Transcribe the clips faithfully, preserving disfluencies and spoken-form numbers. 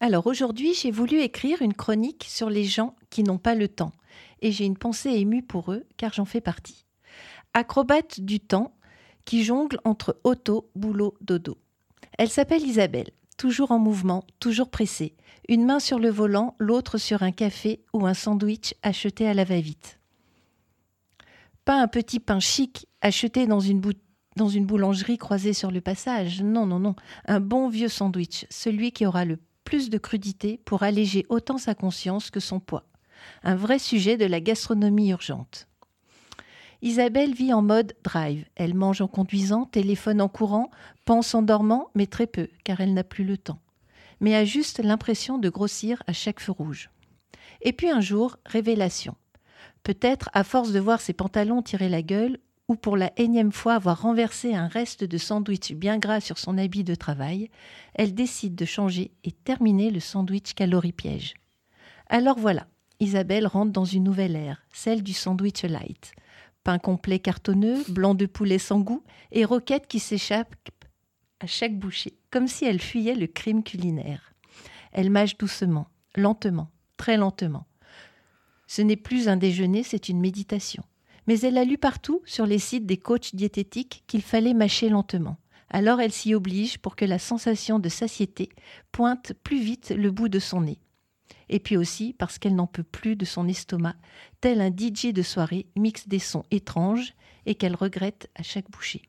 Alors aujourd'hui, j'ai voulu écrire une chronique sur les gens qui n'ont pas le temps. Et j'ai une pensée émue pour eux, car j'en fais partie. Acrobate du temps, qui jongle entre auto, boulot, dodo. Elle s'appelle Isabelle, toujours en mouvement, toujours pressée. Une main sur le volant, l'autre sur un café ou un sandwich acheté à la va-vite. Pas un petit pain chic acheté dans une, bou- dans une boulangerie croisée sur le passage. Non, non, non. Un bon vieux sandwich, celui qui aura le plus de crudité pour alléger autant sa conscience que son poids. Un vrai sujet de la gastronomie urgente. Isabelle vit en mode drive. Elle mange en conduisant, téléphone en courant, pense en dormant, mais très peu, car elle n'a plus le temps. Mais a juste l'impression de grossir à chaque feu rouge. Et puis un jour, révélation. Peut-être, à force de voir ses pantalons tirer la gueule, ou pour la énième fois avoir renversé un reste de sandwich bien gras sur son habit de travail, elle décide de changer et terminer le sandwich calorie piège. Alors voilà, Isabelle rentre dans une nouvelle ère, celle du sandwich light. Pain complet cartonneux, blanc de poulet sans goût et roquette qui s'échappe à chaque bouchée, comme si elle fuyait le crime culinaire. Elle mâche doucement, lentement, très lentement. Ce n'est plus un déjeuner, c'est une méditation. Mais elle a lu partout, sur les sites des coachs diététiques, qu'il fallait mâcher lentement. Alors elle s'y oblige pour que la sensation de satiété pointe plus vite le bout de son nez. Et puis aussi parce qu'elle n'en peut plus de son estomac, tel un D J de soirée mixe des sons étranges et qu'elle regrette à chaque bouchée.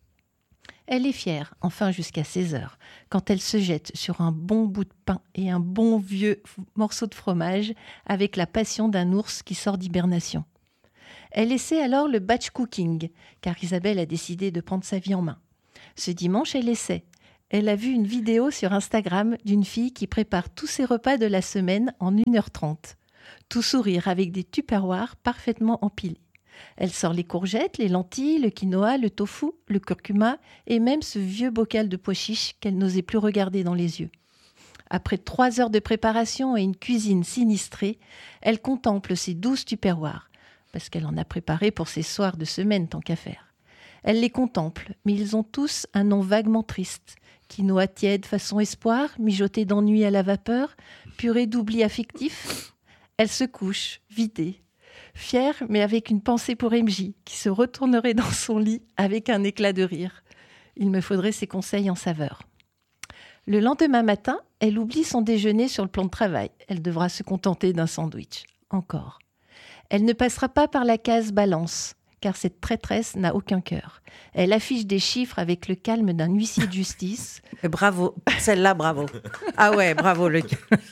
Elle est fière, enfin jusqu'à seize heures, quand elle se jette sur un bon bout de pain et un bon vieux morceau de fromage avec la passion d'un ours qui sort d'hibernation. Elle essaie alors le batch cooking, car Isabelle a décidé de prendre sa vie en main. Ce dimanche, elle essaie. Elle a vu une vidéo sur Instagram d'une fille qui prépare tous ses repas de la semaine en une heure trente. Tout sourire avec des tupperwares parfaitement empilés. Elle sort les courgettes, les lentilles, le quinoa, le tofu, le curcuma et même ce vieux bocal de pois chiches qu'elle n'osait plus regarder dans les yeux. Après trois heures de préparation et une cuisine sinistrée, elle contemple ses douze tupperwares, parce qu'elle en a préparé pour ses soirs de semaine tant qu'à faire. Elle les contemple, mais ils ont tous un nom vaguement triste. Quinoa tiède façon espoir, mijoté d'ennui à la vapeur, purée d'oubli affectif. Elle se couche, vidée, fière, mais avec une pensée pour M J, qui se retournerait dans son lit avec un éclat de rire. Il me faudrait ses conseils en saveur. Le lendemain matin, elle oublie son déjeuner sur le plan de travail. Elle devra se contenter d'un sandwich. Encore. Elle ne passera pas par la case balance, car cette traîtresse n'a aucun cœur. Elle affiche des chiffres avec le calme d'un huissier de justice. Bravo, celle-là, bravo. Ah ouais, bravo. Le...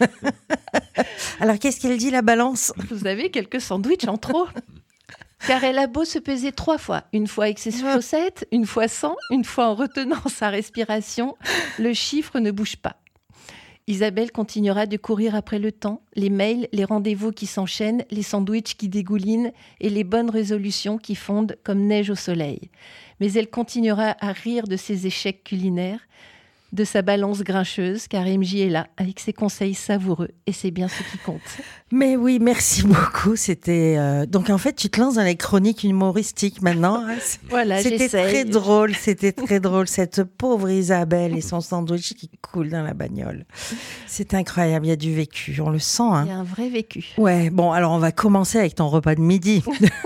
Alors, qu'est-ce qu'elle dit, la balance ? Vous avez quelques sandwichs en trop. Car elle a beau se peser trois fois, une fois avec ses chaussettes, une fois sans, une fois en retenant sa respiration, le chiffre ne bouge pas. Isabelle continuera de courir après le temps, les mails, les rendez-vous qui s'enchaînent, les sandwichs qui dégoulinent et les bonnes résolutions qui fondent comme neige au soleil. Mais elle continuera à rire de ses échecs culinaires, de sa balance grincheuse, car M J est là, avec ses conseils savoureux, et c'est bien ce qui compte. Mais oui, merci beaucoup. C'était euh... donc en fait, tu te lances dans les chroniques humoristiques maintenant. Hein. Voilà, c'était j'essaye. très drôle, c'était très drôle. Cette pauvre Isabelle et son sandwich qui coule dans la bagnole. C'est incroyable, il y a du vécu, on le sent. Hein. Il y a un vrai vécu. Ouais, bon, alors on va commencer avec ton repas de midi.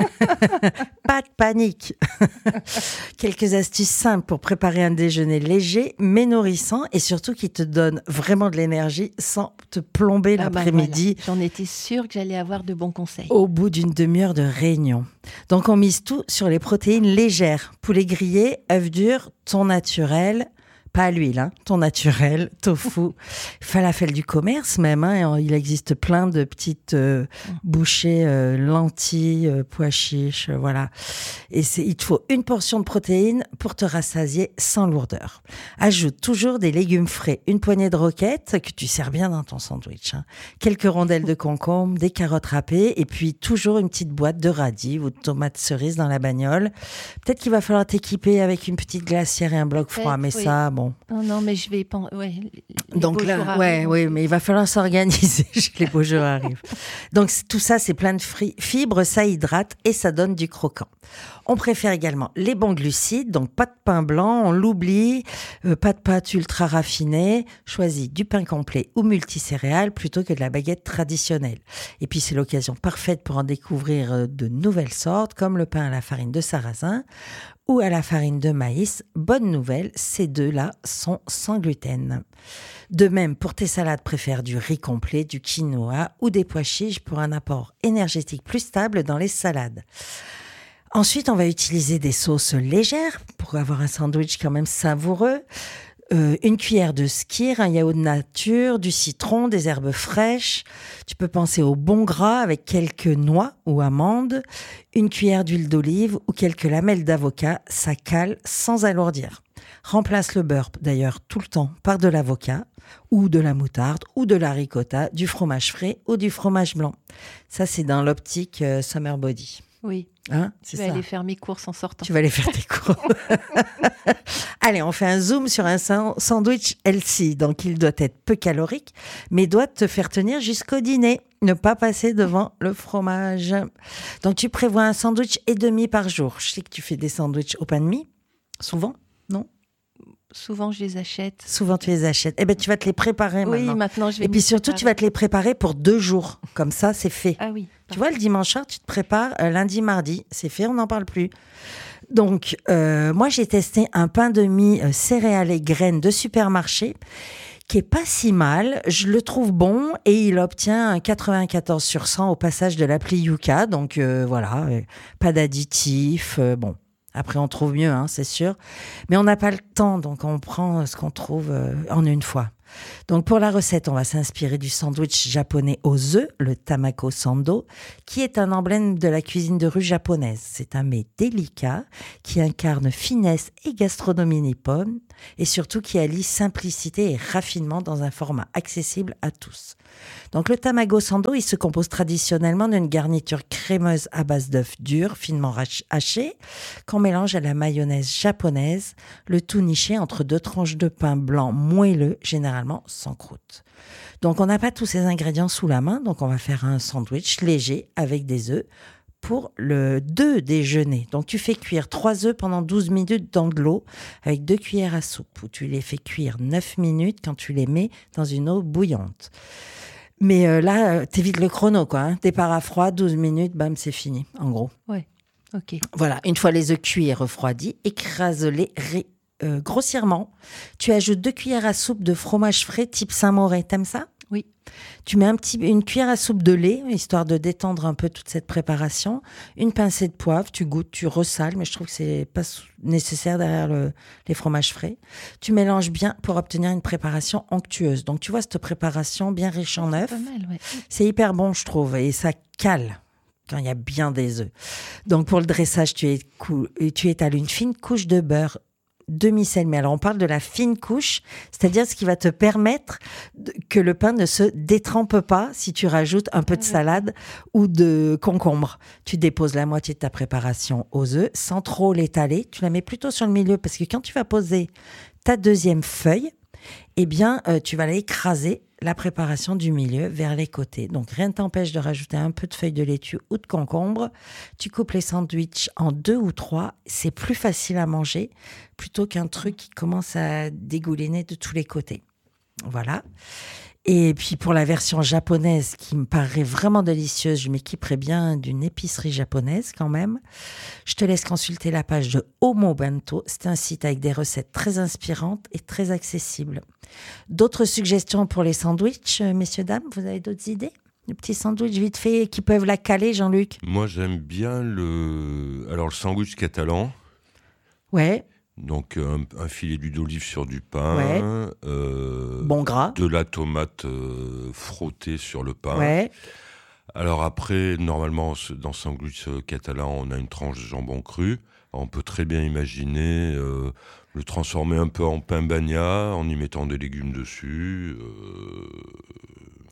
Pas de panique. Quelques astuces simples pour préparer un déjeuner léger, mais nourrissant et surtout qui te donne vraiment de l'énergie sans te plomber ah l'après-midi. Bah voilà. J'en étais sûre que j'allais avoir de bons conseils. Au bout d'une demi-heure de réunion. Donc on mise tout sur les protéines légères. Poulet grillé, œufs durs, thon naturel, pas à l'huile, hein, thon naturel, tofu, falafel du commerce même. Hein, il existe plein de petites euh, bouchées, euh, lentilles, euh, pois chiches, euh, voilà. Et c'est, il te faut une portion de protéines pour te rassasier sans lourdeur. Ajoute toujours des légumes frais, une poignée de roquettes que tu sers bien dans ton sandwich, hein, quelques rondelles de concombre, des carottes râpées et puis toujours une petite boîte de radis ou de tomates cerises dans la bagnole. Peut-être qu'il va falloir t'équiper avec une petite glacière et un bloc froid, mais oui. ça, bon. bon. Non, non, mais je vais... Pen... Ouais, les Donc beaux là, jours ouais, arrivent. oui, mais il va falloir s'organiser. Les beaux jours arrivent. Donc tout ça, c'est plein de fri- fibres, ça hydrate et ça donne du croquant. On préfère également les bons glucides, donc pas de pain blanc, on l'oublie, euh, pas de pâte ultra raffinée, choisis du pain complet ou multicéréales plutôt que de la baguette traditionnelle. Et puis c'est l'occasion parfaite pour en découvrir euh, de nouvelles sortes, comme le pain à la farine de sarrasin ou à la farine de maïs. Bonne nouvelle, ces deux-là sont sans gluten. De même, pour tes salades, préfère du riz complet, du quinoa ou des pois chiches pour un apport énergétique plus stable dans les salades. Ensuite, on va utiliser des sauces légères pour avoir un sandwich quand même savoureux. Euh, une cuillère de skyr, un yaourt nature, du citron, des herbes fraîches. Tu peux penser au bon gras avec quelques noix ou amandes, une cuillère d'huile d'olive ou quelques lamelles d'avocat. Ça cale sans alourdir. Remplace le beurre d'ailleurs tout le temps par de l'avocat ou de la moutarde ou de la ricotta, du fromage frais ou du fromage blanc. Ça, c'est dans l'optique euh, Summer Body. Oui. Hein, Je c'est vais ça. aller faire mes courses en sortant. Tu vas aller faire tes cours. Allez, on fait un zoom sur un san- sandwich healthy. Donc, il doit être peu calorique, mais doit te faire tenir jusqu'au dîner. Ne pas passer devant le fromage. Donc, tu prévois un sandwich et demi par jour. Je sais que tu fais des sandwichs au pain de mie, souvent, non? Souvent, je les achète. Souvent, tu les achètes. Eh bien, tu vas te les préparer Oui, maintenant. maintenant, je vais Et puis m'y surtout, tu préparer. vas te les préparer pour deux jours. Comme ça, c'est fait. Ah oui. Tu vois, le dimanche soir, tu te prépares euh, lundi, mardi. C'est fait, on n'en parle plus. Donc, euh, moi, j'ai testé un pain de mie euh, céréales et graines de supermarché qui est pas si mal. Je le trouve bon et il obtient un quatre-vingt-quatorze sur cent au passage de l'appli Yuka. Donc, euh, voilà, euh, pas d'additifs. euh, bon. Après, on trouve mieux, hein, c'est sûr. Mais on n'a pas le temps, donc on prend ce qu'on trouve euh, en une fois. Donc, pour la recette, on va s'inspirer du sandwich japonais aux œufs, le tamako sando, qui est un emblème de la cuisine de rue japonaise. C'est un mets délicat qui incarne finesse et gastronomie nippone et surtout qui allie simplicité et raffinement dans un format accessible à tous. Donc, le tamago sando, il se compose traditionnellement d'une garniture crémeuse à base d'œufs durs, finement hachés, qu'on mélange à la mayonnaise japonaise, le tout niché entre deux tranches de pain blanc moelleux, généralement sans croûte. Donc, on n'a pas tous ces ingrédients sous la main, donc on va faire un sandwich léger avec des œufs pour le deux déjeuner. Donc, tu fais cuire trois œufs pendant douze minutes dans de l'eau avec deux cuillères à soupe, ou tu les fais cuire neuf minutes quand tu les mets dans une eau bouillante. Mais euh, là, euh, t'évites le chrono, quoi. Hein. Départ à froid, douze minutes, bam, c'est fini, en gros. Ouais, ok. Voilà, une fois les œufs cuits et refroidis, écrase-les ré- euh, grossièrement. Tu ajoutes deux cuillères à soupe de fromage frais type Saint-Moré. T'aimes ça? Oui. Tu mets un petit, une cuillère à soupe de lait, histoire de détendre un peu toute cette préparation. Une pincée de poivre, tu goûtes, tu ressales, mais je trouve que c'est pas nécessaire derrière le, les fromages frais. Tu mélanges bien pour obtenir une préparation onctueuse. Donc, tu vois, cette préparation bien riche en œufs, Pas mal, ouais. c'est hyper bon, je trouve, et ça cale quand il y a bien des œufs. Donc, pour le dressage, tu, écou- tu étales une fine couche de beurre demi-sel. Mais alors, on parle de la fine couche, c'est-à-dire ce qui va te permettre de- que le pain ne se détrempe pas si tu rajoutes un peu de Ah ouais. salade ou de concombre. Tu déposes la moitié de ta préparation aux œufs sans trop l'étaler. Tu la mets plutôt sur le milieu parce que quand tu vas poser ta deuxième feuille, eh bien, euh, tu vas l'écraser, la préparation du milieu, vers les côtés. Donc, rien ne t'empêche de rajouter un peu de feuilles de laitue ou de concombre. Tu coupes les sandwichs en deux ou trois. C'est plus facile à manger plutôt qu'un truc qui commence à dégouliner de tous les côtés. Voilà. Et puis, pour la version japonaise, qui me paraît vraiment délicieuse, je m'équiperai bien d'une épicerie japonaise quand même. Je te laisse consulter la page de Homo Bento. C'est un site avec des recettes très inspirantes et très accessibles. D'autres suggestions pour les sandwichs, euh, messieurs, dames, vous avez d'autres idées? Les petits sandwichs vite faits qui peuvent la caler, Jean-Luc? Moi, j'aime bien le, alors, le sandwich catalan. Ouais, Donc, un, un filet d'huile d'olive sur du pain. Ouais. euh, bon gras. De la tomate euh, frottée sur le pain. Ouais, Alors après, normalement, ce- dans sandwich euh, catalan, on a une tranche de jambon cru. On peut très bien imaginer euh, le transformer un peu en pain bagna en y mettant des légumes dessus. euh,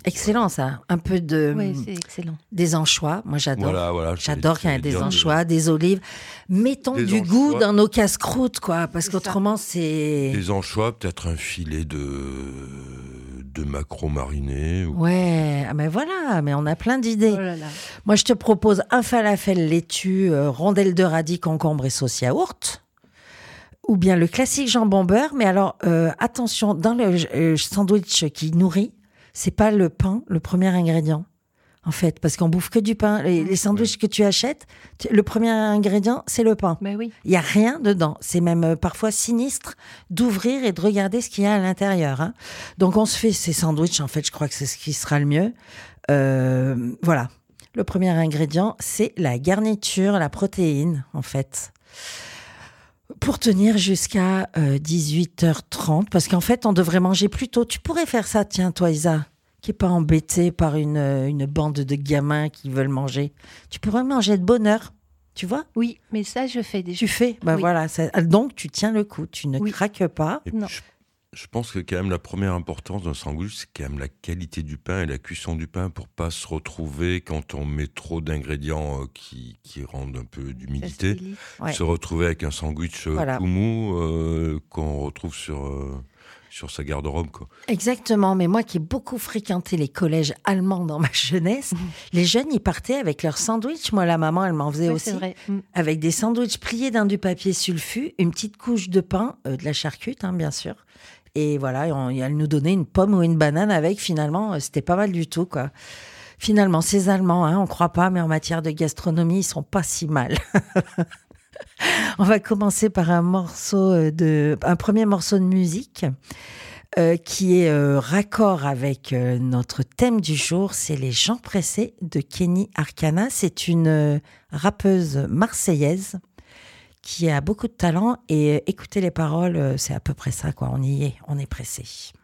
Excellent ça, un peu de Oui, c'est excellent. des anchois, moi j'adore. Voilà, voilà. J'adore qu'il y ait des dire anchois, des olives. Mettons Des du anchois. goût dans nos casse-croûtes, quoi, parce C'est qu'autrement c'est. Des anchois, peut-être un filet de, de maquereau mariné. Ou... Ouais, ah, mais voilà, mais on a plein d'idées. Oh là là. Moi je te propose un falafel laitue, euh, rondelle de radis, concombre et sauce yaourt. Ou bien le classique jambon beurre, mais alors euh, attention, dans le euh, sandwich qui nourrit, c'est pas le pain le premier ingrédient, en fait, parce qu'on bouffe que du pain. Les, les sandwichs que tu achètes, tu- le premier ingrédient, c'est le pain. Ben oui. Il y a rien dedans. C'est même euh, parfois sinistre d'ouvrir et de regarder ce qu'il y a à l'intérieur. Hein. Donc on se fait ces sandwichs, en fait, je crois que c'est ce qui sera le mieux. Euh, voilà. Le premier ingrédient, c'est la garniture, la protéine, en fait. Pour tenir jusqu'à euh, dix-huit heures trente, parce qu'en fait, on devrait manger plus tôt. Tu pourrais faire ça, tiens, toi, Isa, qui n'est pas embêtée par une, euh, une bande de gamins qui veulent manger. Tu pourrais manger de bonne heure, tu vois? Oui, mais ça, je fais déjà. Tu fais, ben Oui. voilà. ça- donc, tu tiens le coup, tu ne Oui. craques pas. Et puis, Non. je, je pense que quand même la première importance d'un sandwich, c'est quand même la qualité du pain et la cuisson du pain pour pas se retrouver quand on met trop d'ingrédients euh, qui, qui rendent un peu Ça se d'humidité, lit. Ouais. se retrouver avec un sandwich euh, Voilà. tout mou euh, qu'on retrouve sur, euh, sur sa garde-robe. Quoi. Exactement, mais moi qui ai beaucoup fréquenté les collèges allemands dans ma jeunesse, les jeunes, ils partaient avec leurs sandwichs. Moi, la maman, elle m'en faisait Ouais, aussi. c'est vrai. Mm. Avec des sandwichs pliés dans du papier sulfu, une petite couche de pain, euh, de la charcute, hein, bien sûr. Et voilà, et on- et elle nous donnait une pomme ou une banane avec. Finalement, euh, c'était pas mal du tout, quoi. Finalement, ces Allemands, hein, on croit pas, mais en matière de gastronomie, ils sont pas si mal. On va commencer par un morceau euh, de, un premier morceau de musique euh, qui est euh, raccord avec euh, notre thème du jour. C'est Les gens pressés de Kenny Arcana. C'est une euh, rappeuse marseillaise qui a beaucoup de talent et euh, écoutez les paroles, euh, c'est à peu près ça, quoi. On y est, on est pressé.